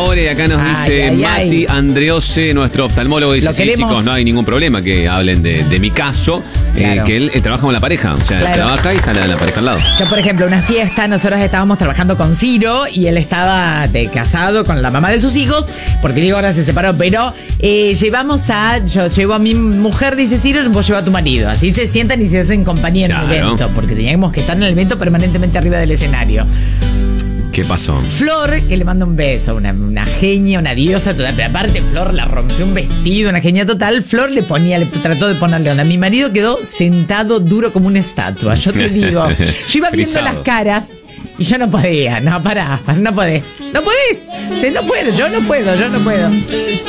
Ahora, y acá nos dice Mati Andreose, nuestro oftalmólogo, dice, sí, chicos, no hay ningún problema que hablen de mi caso, claro. Que él trabaja con la pareja, o sea, claro. Trabaja y está la pareja al lado. Yo, por ejemplo, una fiesta, nosotros estábamos trabajando con Ciro y él estaba casado con la mamá de sus hijos, porque digo, ahora se separó, pero yo llevo a mi mujer, dice Ciro, vos llevo a tu marido, así se sientan y se hacen compañía en el evento, porque teníamos que estar en el evento permanentemente arriba del escenario. ¿Qué pasó? Flor, que le manda un beso, una genia, una diosa total, pero aparte Flor la rompió un vestido, una genia total. Flor le trató de ponerle onda. Mi marido quedó sentado duro como una estatua. Yo te digo, yo iba viendo las caras y yo no podía. No, pará, no podés. No podés. No puedo, yo no puedo.